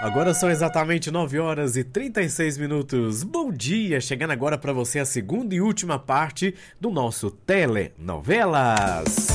Agora são exatamente 9 horas e 36 minutos. Bom dia! Chegando agora para você a segunda e última parte do nosso Telenovelas.